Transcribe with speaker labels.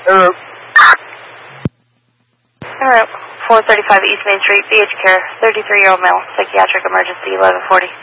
Speaker 1: Alright, 435 East Main Street, BH Care, 33-year-old male, psychiatric emergency, 1140.